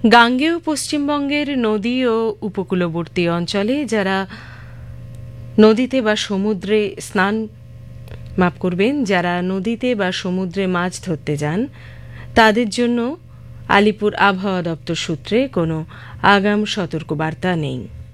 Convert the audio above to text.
গাঙ্গেয় পশ্চিমবঙ্গের নদী ও উপকূলবর্তী অঞ্চলে যারা নদীতে বা সমুদ্রে যারা নদীতে বা সমুদ্রে মাছ ধরতে যান তাদের জন্য আলিপুর আবহাওয়া দপ্তর সূত্রে কোনো আগাম সতর্কবার্তা নেই।